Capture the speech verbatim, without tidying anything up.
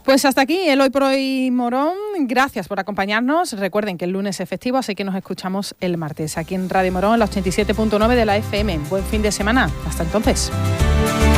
Pues hasta aquí el Hoy por Hoy Morón. Gracias por acompañarnos. Recuerden que el lunes es festivo, así que nos escuchamos el martes aquí en Radio Morón, en la ochenta y siete punto nueve de la F M. Buen fin de semana. Hasta entonces.